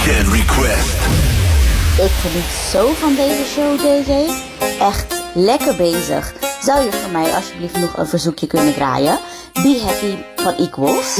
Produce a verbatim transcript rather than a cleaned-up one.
Weekend Request. Ik geniet zo van deze show, D J. Echt lekker bezig. Zou je voor mij alsjeblieft nog een verzoekje kunnen draaien? Be Happy van Equals.